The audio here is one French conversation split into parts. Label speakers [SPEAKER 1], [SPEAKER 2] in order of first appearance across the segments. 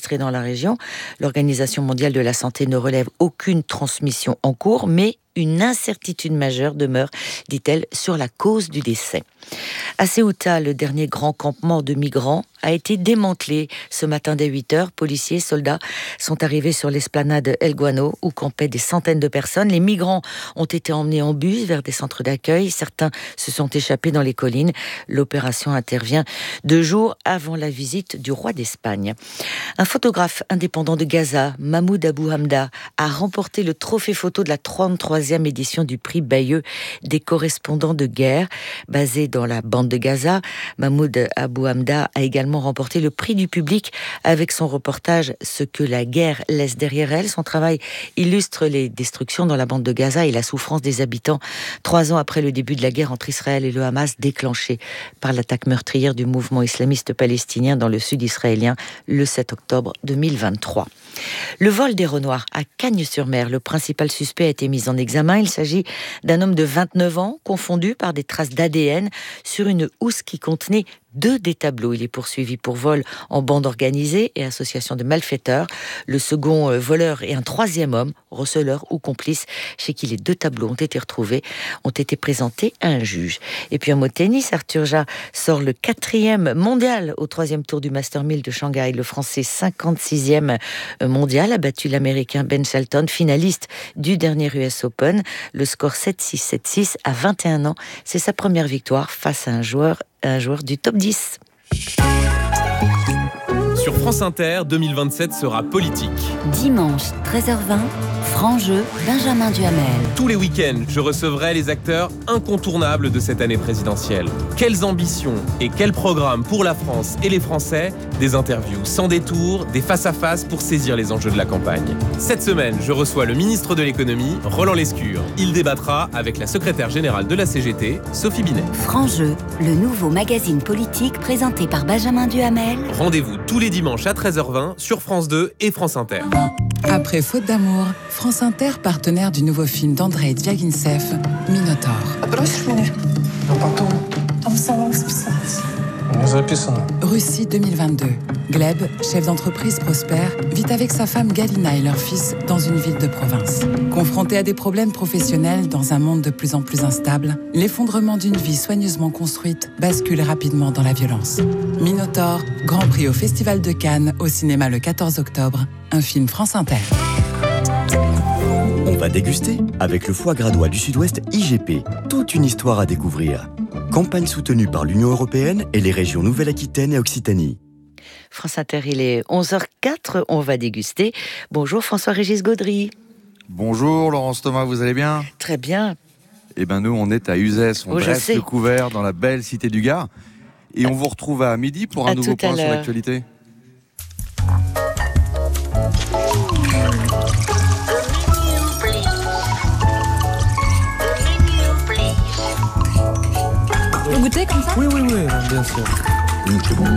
[SPEAKER 1] enregistrés dans la région. L'Organisation mondiale de la santé ne relève aucune transmission en cours, mais une incertitude majeure demeure, dit-elle, sur la cause du décès. À Ceuta, le dernier grand campement de migrants a été démantelé ce matin dès 8h. Policiers, soldats sont arrivés sur l'esplanade El Guano où campaient des centaines de personnes. Les migrants ont été emmenés en bus vers des centres d'accueil. Certains se sont échappés dans les collines. L'opération intervient 2 jours avant la visite du roi d'Espagne. Un photographe indépendant de Gaza, Mahmoud Abou Hamda, a remporté le trophée photo de la 33e édition du prix Bayeux des correspondants de guerre. Basé dans la bande de Gaza, Mahmoud Abou Hamda a également remporté le prix du public avec son reportage « Ce que la guerre laisse derrière elle ». Son travail illustre les destructions dans la bande de Gaza et la souffrance des habitants 3 ans après le début de la guerre entre Israël et le Hamas, déclenchée par l'attaque meurtrière du mouvement islamiste palestinien dans le sud israélien le 7 octobre 2023. Le vol des Renoirs à Cagnes-sur-Mer, le principal suspect a été mis en examen. Il s'agit d'un homme de 29 ans, confondu par des traces d'ADN sur une housse qui contenait 2 des tableaux. Il est poursuivi pour vol en bande organisée et association de malfaiteurs. Le second voleur et un 3e homme, receleur ou complice, chez qui les 2 tableaux ont été retrouvés, ont été présentés à un juge. Et puis un mot de tennis, Arthur Ja sort le 4e mondial au 3e tour du Master 1000 de Shanghai. Le Français 56e mondial a battu l'Américain Ben Shelton, finaliste du dernier US Open. Le score 7-6, 7-6 à 21 ans. C'est sa première victoire face à un joueur du top 10.
[SPEAKER 2] Sur France Inter, 2027 sera politique.
[SPEAKER 3] Dimanche, 13h20, franc jeu, Benjamin Duhamel.
[SPEAKER 2] Tous les week-ends, je recevrai les acteurs incontournables de cette année présidentielle. Quelles ambitions et quels programmes pour la France et les Français? Des interviews sans détour, des face-à-face pour saisir les enjeux de la campagne. Cette semaine, je reçois le ministre de l'économie, Roland Lescure. Il débattra avec la secrétaire générale de la CGT, Sophie Binet.
[SPEAKER 3] Franc jeu, le nouveau magazine politique présenté par Benjamin Duhamel.
[SPEAKER 2] Rendez-vous tous les dimanches à 13h20 sur France 2 et France Inter.
[SPEAKER 4] Après Faute d'amour, France Inter, partenaire du nouveau film d'Andrei Dviagintsev, Minotaur. Russie 2022. Gleb, chef d'entreprise prospère, vit avec sa femme Galina et leur fils dans une ville de province. Confronté à des problèmes professionnels dans un monde de plus en plus instable, l'effondrement d'une vie soigneusement construite bascule rapidement dans la violence. Minotaur, Grand Prix au Festival de Cannes, au cinéma le 14 octobre, un film France Inter.
[SPEAKER 5] On va déguster avec le foie gras du Sud-Ouest IGP. Toute une histoire à découvrir. Campagne soutenue par l'Union européenne et les régions Nouvelle-Aquitaine et Occitanie.
[SPEAKER 1] France Inter, il est 11h04, on va déguster. Bonjour François-Régis Gaudry.
[SPEAKER 6] Bonjour Laurence Thomas, vous allez bien?
[SPEAKER 1] Très bien.
[SPEAKER 6] Eh bien nous, on est à Uzès, on dresse le couvert dans la belle cité du Gard. Et on vous retrouve à midi pour un nouveau point sur l'actualité.
[SPEAKER 7] Vous goûtez comme ça?
[SPEAKER 8] Oui, bien sûr.
[SPEAKER 6] C'est bon.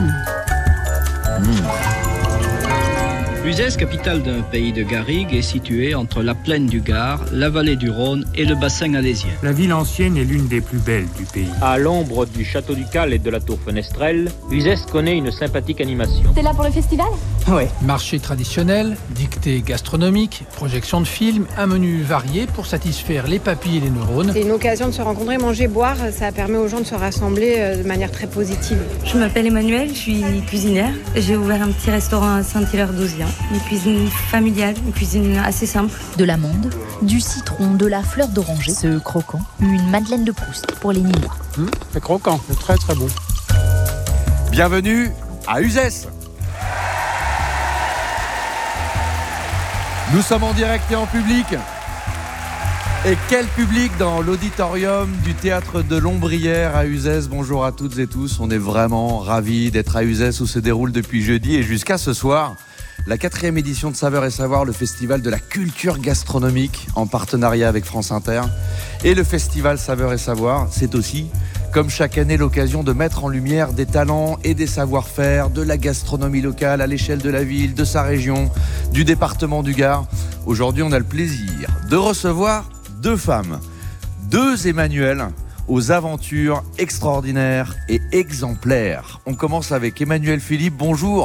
[SPEAKER 9] Uzès, capitale d'un pays de garrigues, est située entre la plaine du Gard, la vallée du Rhône et le bassin alésien.
[SPEAKER 8] La ville ancienne est l'une des plus belles du pays.
[SPEAKER 10] À l'ombre du château du Cal et de la tour Fenestrelle, Uzès connaît une sympathique animation.
[SPEAKER 7] T'es là pour le festival?
[SPEAKER 10] Oui.
[SPEAKER 11] Marché traditionnel, dictée gastronomique, projection de films, un menu varié pour satisfaire les papilles et les neurones.
[SPEAKER 12] C'est une occasion de se rencontrer, manger, boire. Ça permet aux gens de se rassembler de manière très positive.
[SPEAKER 13] Je m'appelle Emmanuelle, je suis cuisinière. J'ai ouvert un petit restaurant à Saint-Hilaire-d'Auzien. Une cuisine familiale, une cuisine assez simple.
[SPEAKER 3] De l'amande, du citron, de la fleur d'oranger, ce croquant, une madeleine de Proust pour les Nîmois.
[SPEAKER 8] C'est croquant, c'est très très bon.
[SPEAKER 6] Bienvenue à Uzès. Nous sommes en direct et en public. Et quel public dans l'auditorium du théâtre de l'Ombrière à Uzès. Bonjour à toutes et tous, on est vraiment ravis d'être à Uzès où se déroule depuis jeudi et jusqu'à ce soir la 4e édition de Saveurs et Savoirs, le festival de la culture gastronomique en partenariat avec France Inter. Et le festival Saveurs et Savoirs, c'est aussi, comme chaque année, l'occasion de mettre en lumière des talents et des savoir-faire de la gastronomie locale à l'échelle de la ville, de sa région, du département du Gard. Aujourd'hui, on a le plaisir de recevoir 2 femmes, 2 Emmanuel aux aventures extraordinaires et exemplaires. On commence avec Emmanuel Philippe, bonjour.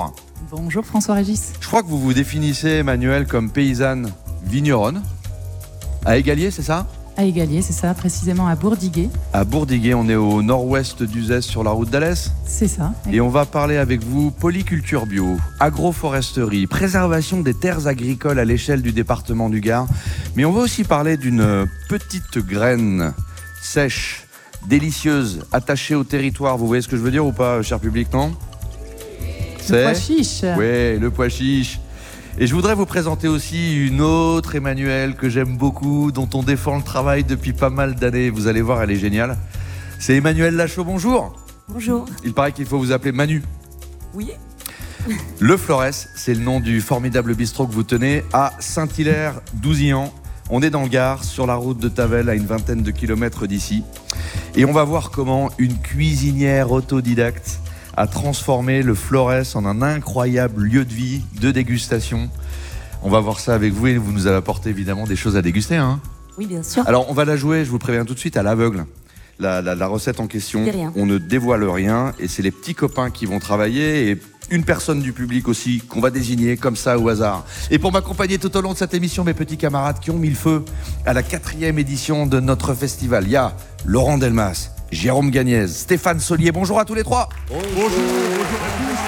[SPEAKER 4] Bonjour François-Régis.
[SPEAKER 6] Je crois que vous vous définissez, Emmanuel, comme paysanne vigneronne. À Égalier, c'est ça ?
[SPEAKER 4] À Égalier, c'est ça, précisément à Bourdiguet.
[SPEAKER 6] À Bourdiguet, on est au nord-ouest d'Uzès sur la route d'Alès.
[SPEAKER 4] C'est ça.
[SPEAKER 6] Et on va parler avec vous polyculture bio, agroforesterie, préservation des terres agricoles à l'échelle du département du Gard. Mais on va aussi parler d'une petite graine sèche, délicieuse, attachée au territoire. Vous voyez ce que je veux dire ou pas, cher public, non ?
[SPEAKER 4] Le pois chiche.
[SPEAKER 6] Oui, le pois chiche. Et je voudrais vous présenter aussi une autre Emmanuelle que j'aime beaucoup, dont on défend le travail depuis pas mal d'années. Vous allez voir, elle est géniale. C'est Emmanuelle Lachaud, bonjour.
[SPEAKER 14] Bonjour.
[SPEAKER 6] Il paraît qu'il faut vous appeler Manu.
[SPEAKER 14] Oui.
[SPEAKER 6] Le Flores, c'est le nom du formidable bistrot que vous tenez à Saint-Hilaire-d'Ouzilhan. On est dans le Gard, sur la route de Tavel, à une vingtaine de kilomètres d'ici. Et on va voir comment une cuisinière autodidacte a transformé le Flores en un incroyable lieu de vie, de dégustation. On va voir ça avec vous et vous nous allez apporter évidemment des choses à déguster. Hein.
[SPEAKER 14] Oui, bien sûr.
[SPEAKER 6] Alors on va la jouer, je vous préviens tout de suite, à l'aveugle. La recette en question, on ne dévoile rien et c'est les petits copains qui vont travailler et une personne du public aussi qu'on va désigner comme ça au hasard. Et pour m'accompagner tout au long de cette émission, mes petits camarades qui ont mis le feu à la 4e édition de notre festival. Il y a Laurent Delmas, Jérôme Gagnez, Stéphane Solier. Bonjour à tous les trois.
[SPEAKER 15] Bonjour à tous.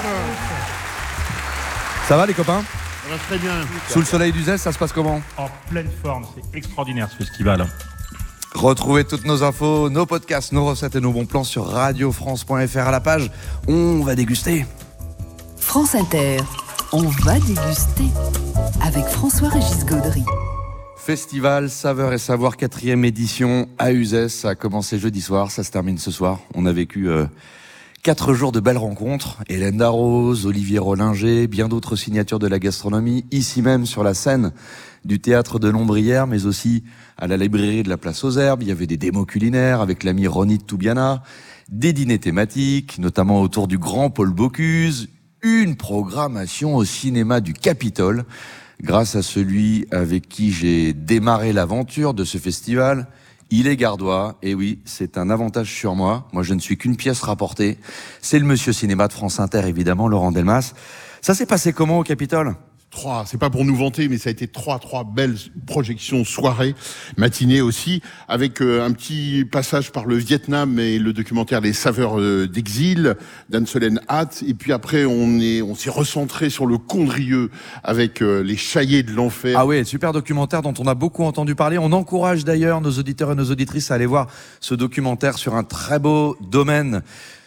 [SPEAKER 6] Ça va les copains ?
[SPEAKER 15] Ça va très bien.
[SPEAKER 6] Sous le soleil d'Uzès, ça se passe comment ?
[SPEAKER 15] En pleine forme, c'est extraordinaire ce festival.
[SPEAKER 6] Retrouvez toutes nos infos, nos podcasts, nos recettes et nos bons plans sur radiofrance.fr à la page. On va déguster.
[SPEAKER 16] France Inter, on va déguster avec François-Régis Gaudry.
[SPEAKER 6] Festival Saveurs et Savoirs 4e édition à Uzès. Ça a commencé jeudi soir, ça se termine ce soir. On a vécu 4 jours de belles rencontres. Hélène Darroze, Olivier Rollinger, bien d'autres signatures de la gastronomie, ici même sur la scène du théâtre de Lombrière, mais aussi à la librairie de la Place aux Herbes. Il y avait des démos culinaires avec l'ami Ronit Toubiana, des dîners thématiques, notamment autour du grand Paul Bocuse, une programmation au cinéma du Capitole, grâce à celui avec qui j'ai démarré l'aventure de ce festival. Il est gardois, et oui, c'est un avantage sur moi. Moi, je ne suis qu'une pièce rapportée. C'est le monsieur cinéma de France Inter, évidemment, Laurent Delmas. Ça s'est passé comment au Capitole ?
[SPEAKER 15] 3, c'est pas pour nous vanter, mais ça a été 3 belles projections, soirées, matinées aussi, avec un petit passage par le Vietnam et le documentaire Les Saveurs d'Exil d'Anne-Solène Hatt. Et puis après, on s'est recentré sur le Condrieu avec les Chaillets de l'Enfer.
[SPEAKER 6] Ah oui, super documentaire dont on a beaucoup entendu parler. On encourage d'ailleurs nos auditeurs et nos auditrices à aller voir ce documentaire sur un très beau domaine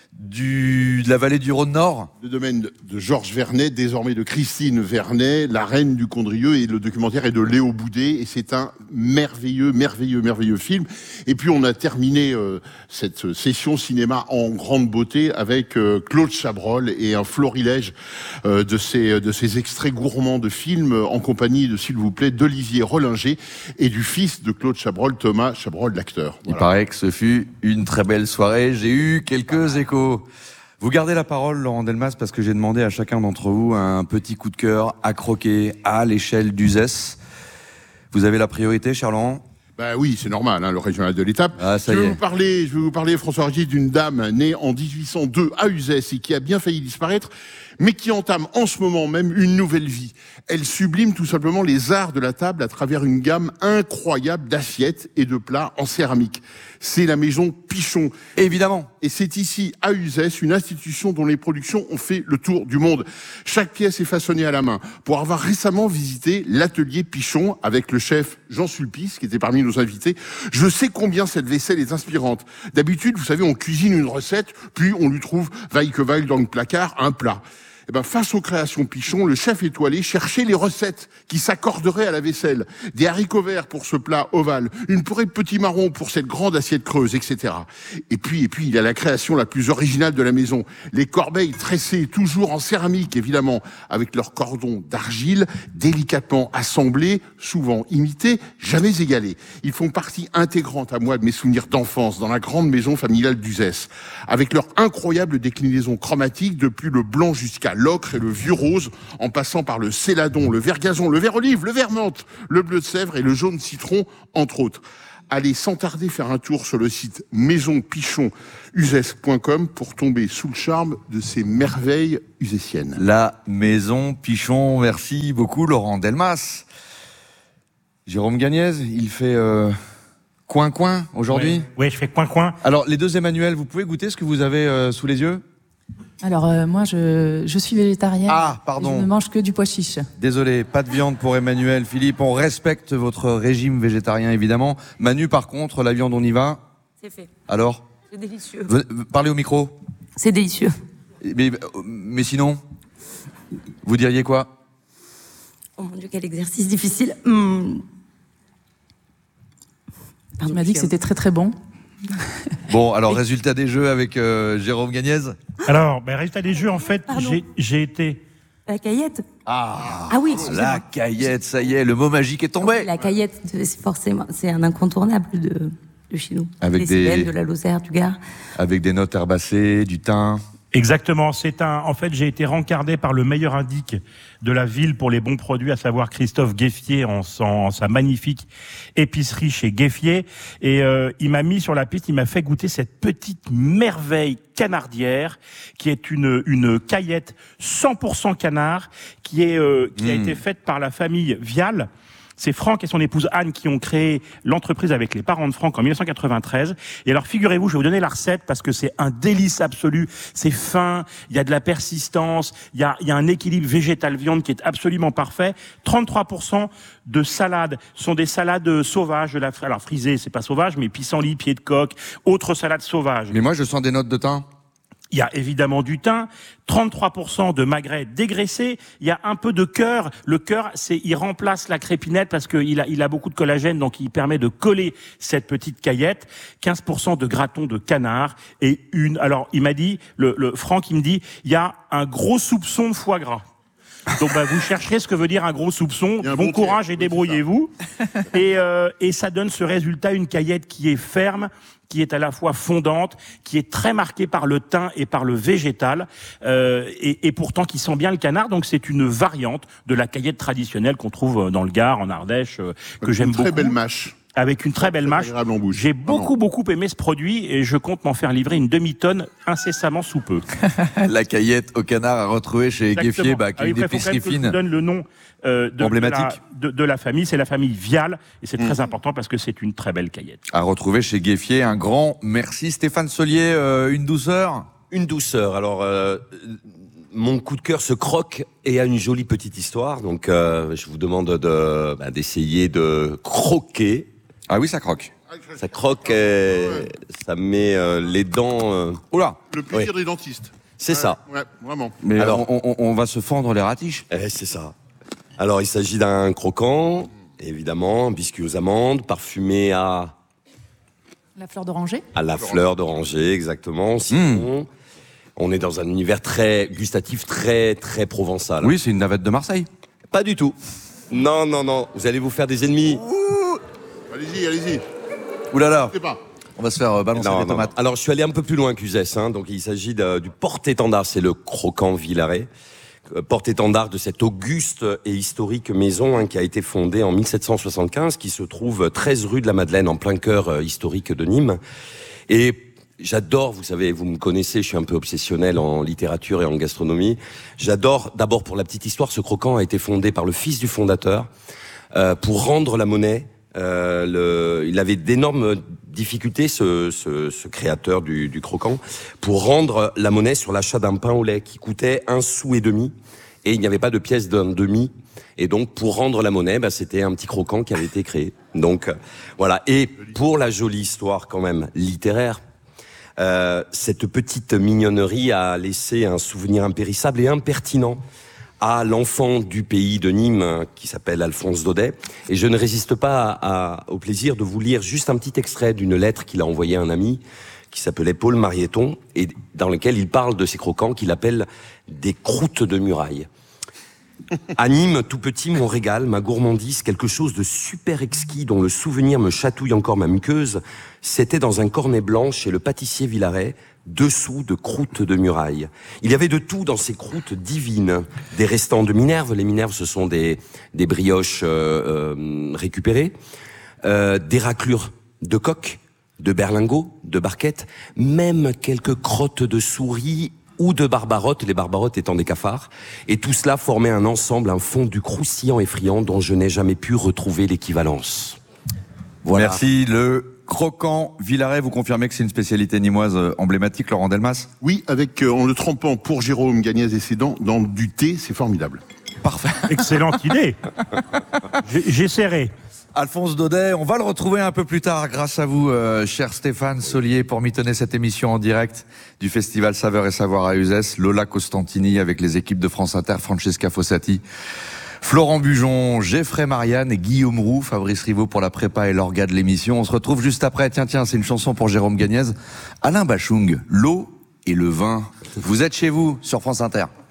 [SPEAKER 6] de la vallée du Rhône-Nord.
[SPEAKER 15] Le domaine de Georges Vernet, désormais de Christine Vernet, la reine du Condrieu, et le documentaire est de Léo Boudet, et c'est un merveilleux film. Et puis on a terminé cette session cinéma en grande beauté avec Claude Chabrol et un florilège de ces extraits gourmands de films en compagnie de, s'il vous plaît, d'Olivier Rollinger et du fils de Claude Chabrol, Thomas Chabrol, l'acteur.
[SPEAKER 6] Voilà. Il paraît que ce fut une très belle soirée. J'ai eu quelques échos. Vous gardez la parole, Laurent Delmas, parce que j'ai demandé à chacun d'entre vous un petit coup de cœur à croquer à l'échelle d'Uzès. Vous avez la priorité, cher Laurent ?
[SPEAKER 15] Bah oui, c'est normal, le régional de l'étape.
[SPEAKER 6] Ah,
[SPEAKER 15] je vais vous parler, François-Régis, d'une dame née en 1802 à Uzès et qui a bien failli disparaître, mais qui entame en ce moment même une nouvelle vie. Elle sublime tout simplement les arts de la table à travers une gamme incroyable d'assiettes et de plats en céramique. C'est la maison Pichon.
[SPEAKER 6] Évidemment.
[SPEAKER 15] Et c'est ici, à Uzès, une institution dont les productions ont fait le tour du monde. Chaque pièce est façonnée à la main. Pour avoir récemment visité l'atelier Pichon avec le chef Jean Sulpice, qui était parmi nos invités, je sais combien cette vaisselle est inspirante. D'habitude, vous savez, on cuisine une recette, puis on lui trouve, vaille que vaille dans le placard, un plat. Eh ben, face aux créations Pichon, le chef étoilé cherchait les recettes qui s'accorderaient à la vaisselle. Des haricots verts pour ce plat ovale, une purée de petits marrons pour cette grande assiette creuse, etc. Et puis, il y a la création la plus originale de la maison. Les corbeilles tressées, toujours en céramique, évidemment, avec leurs cordons d'argile, délicatement assemblés, souvent imités, jamais égalés. Ils font partie intégrante à moi de mes souvenirs d'enfance dans la grande maison familiale d'Uzès. Avec leur incroyable déclinaison chromatique, depuis le blanc jusqu'à l'ocre et le vieux rose, en passant par le céladon, le vert gazon, le vert olive, le vert menthe, le bleu de Sèvres et le jaune citron, entre autres. allez sans tarder faire un tour sur le site maisonpichonuzès.com pour tomber sous le charme de ces merveilles uzésiennes.
[SPEAKER 6] La Maison Pichon, merci beaucoup Laurent Delmas. Jérôme Gagnez, il fait coin-coin aujourd'hui.
[SPEAKER 14] Oui, je fais coin-coin.
[SPEAKER 6] Alors les deux Emmanuel, vous pouvez goûter ce que vous avez sous les yeux ?
[SPEAKER 17] Alors moi je suis végétarienne.
[SPEAKER 6] Ah, pardon.
[SPEAKER 17] Je ne mange que du pois chiche.
[SPEAKER 6] Désolé, pas de viande pour Emmanuel. Philippe, on respecte votre régime végétarien évidemment. Manu, par contre, la viande, on y va ?
[SPEAKER 13] C'est fait.
[SPEAKER 6] Alors ?
[SPEAKER 13] C'est délicieux.
[SPEAKER 6] Parlez au micro.
[SPEAKER 13] C'est délicieux.
[SPEAKER 6] Mais sinon, vous diriez quoi ?
[SPEAKER 13] Oh mon Dieu, quel exercice difficile.
[SPEAKER 17] Tu m'as dit que c'était très très bon.
[SPEAKER 6] Bon, alors résultat des jeux avec Jérôme Gagnez.
[SPEAKER 14] Alors, résultat des jeux, en fait, j'ai été...
[SPEAKER 13] La caillette.
[SPEAKER 6] Ah
[SPEAKER 13] oui.
[SPEAKER 6] La caillette, ça y est, le mot magique est tombé.
[SPEAKER 13] La caillette, c'est un incontournable de chez nous.
[SPEAKER 6] Avec
[SPEAKER 13] des Cévennes, de la Lozère, du Gard.
[SPEAKER 6] Avec des notes herbacées, du thym.
[SPEAKER 14] Exactement. En fait, j'ai été rencardé par le meilleur indique de la ville pour les bons produits, à savoir Christophe Gueffier en sa magnifique épicerie chez Gueffier. Et il m'a mis sur la piste, il m'a fait goûter cette petite merveille canardière qui est une caillette 100% canard qui a été faite par la famille Vial. C'est Franck et son épouse Anne qui ont créé l'entreprise avec les parents de Franck en 1993. Et alors, figurez-vous, je vais vous donner la recette parce que c'est un délice absolu. C'est fin, il y a de la persistance, il y a un équilibre végétal-viande qui est absolument parfait. 33% de salades sont des salades sauvages. Alors, frisées, c'est pas sauvage, mais pissenlit, pied de coq, autres salades sauvages.
[SPEAKER 6] Mais moi, je sens des notes de thym.
[SPEAKER 14] Il y a évidemment du thym, 33% de magret dégraissé, il y a un peu de cœur. Le cœur, il remplace la crépinette parce qu'il a beaucoup de collagène, donc il permet de coller cette petite caillette. 15% de gratons de canard et alors il m'a dit, Franck, il me dit, il y a un gros soupçon de foie gras. Donc vous chercherez ce que veut dire un gros soupçon. Bon courage et débrouillez-vous. Et ça donne ce résultat, une caillette qui est ferme, qui est à la fois fondante, qui est très marquée par le thym et par le végétal, et pourtant qui sent bien le canard. Donc c'est une variante de la caillette traditionnelle qu'on trouve dans le Gard, en Ardèche, que j'aime beaucoup.
[SPEAKER 15] Très belle mâche.
[SPEAKER 14] Avec une très belle mâche. J'ai beaucoup aimé ce produit et je compte m'en faire livrer une demi-tonne incessamment sous peu.
[SPEAKER 6] La caillette au canard à retrouver chez Gueffier, qui est une épicerie fine.
[SPEAKER 14] Je vous donne le nom
[SPEAKER 6] emblématique
[SPEAKER 14] de la famille, c'est la famille Vial et c'est très important parce que c'est une très belle caillette.
[SPEAKER 6] À retrouver chez Gueffier, un grand merci. Stéphane Solier, une douceur ?
[SPEAKER 18] Une douceur, alors... Mon coup de cœur se croque et a une jolie petite histoire, donc je vous demande d'essayer de croquer.
[SPEAKER 6] Ah oui, ça croque.
[SPEAKER 18] Ça croque et ça met les dents...
[SPEAKER 6] Oula.
[SPEAKER 15] Le plaisir des dentistes.
[SPEAKER 18] C'est ça.
[SPEAKER 15] Ouais, vraiment.
[SPEAKER 6] Mais alors, on va se fendre les ratiches.
[SPEAKER 18] C'est ça. Alors, il s'agit d'un croquant, évidemment, un biscuit aux amandes, parfumé à...
[SPEAKER 17] La fleur d'oranger.
[SPEAKER 18] À la fleur d'oranger, exactement. Citron. On est dans un univers très gustatif, très, très provençal.
[SPEAKER 6] Oui, c'est une navette de Marseille.
[SPEAKER 18] Pas du tout. Non. Vous allez vous faire des ennemis.
[SPEAKER 15] Allez-y.
[SPEAKER 6] Ouh là là. On va se faire balancer les tomates.
[SPEAKER 18] Non. Alors, je suis allé un peu plus loin qu'Uzès. Donc, il s'agit du porte-étendard. C'est le croquant Villaret. Porte-étendard de cette auguste et historique maison qui a été fondée en 1775, qui se trouve 13 rue de la Madeleine, en plein cœur historique de Nîmes. Et j'adore, vous savez, vous me connaissez, je suis un peu obsessionnel en littérature et en gastronomie. J'adore, d'abord pour la petite histoire, ce croquant a été fondé par le fils du fondateur pour rendre la monnaie. Il avait d'énormes difficultés, ce créateur du croquant, pour rendre la monnaie sur l'achat d'un pain au lait qui coûtait 1,5 sou et il n'y avait pas de pièce d'un demi. Et donc, pour rendre la monnaie, c'était un petit croquant qui avait été créé. Donc, voilà. Et pour la jolie histoire, quand même, littéraire, cette petite mignonnerie a laissé un souvenir impérissable et impertinent à l'enfant du pays de Nîmes qui s'appelle Alphonse Daudet. Et je ne résiste pas au plaisir de vous lire juste un petit extrait d'une lettre qu'il a envoyée à un ami qui s'appelait Paul Marieton et dans lequel il parle de ces croquants qu'il appelle des croûtes de muraille. À Nîmes, tout petit, mon régal, ma gourmandise, quelque chose de super exquis dont le souvenir me chatouille encore ma muqueuse, c'était dans un cornet blanc chez le pâtissier Villaret, dessous de croûtes de muraille. Il y avait de tout dans ces croûtes divines. Des restants de Minerve, les Minerves ce sont des brioches récupérées, des raclures de coques, de berlingots, de barquettes, même quelques crottes de souris ou de barbarottes, les barbarottes étant des cafards. Et tout cela formait un ensemble, un fondu croustillant et friand dont je n'ai jamais pu retrouver l'équivalence.
[SPEAKER 6] Voilà. Merci. Le croquant Villaret, vous confirmez que c'est une spécialité nîmoise emblématique, Laurent Delmas?
[SPEAKER 15] Oui, avec en le trempant pour Jérôme Gagnez et ses dents dans du thé, c'est formidable.
[SPEAKER 6] Parfait.
[SPEAKER 14] Excellente idée. J'essaierai.
[SPEAKER 6] Alphonse Daudet, on va le retrouver un peu plus tard grâce à vous, cher Stéphane Solier, pour mitonner cette émission en direct du Festival Saveurs et Savoirs à Uzès. Lola Costantini avec les équipes de France Inter, Francesca Fossati, Florent Bujon, Geoffrey Marianne et Guillaume Roux, Fabrice Rivaud pour la prépa et l'orga de l'émission. On se retrouve juste après. Tiens, c'est une chanson pour Jérôme Gagnez. Alain Bachung, l'eau et le vin. Vous êtes chez vous sur France Inter.